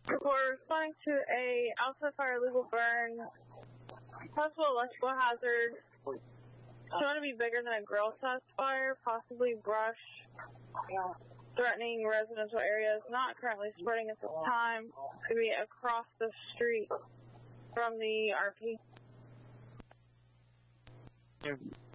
We're responding to a outside fire legal burn, possible electrical hazard, shown to be bigger than a grill-sized fire, possibly brush, threatening residential areas, not currently spreading at this time. Could be across the street from the RP.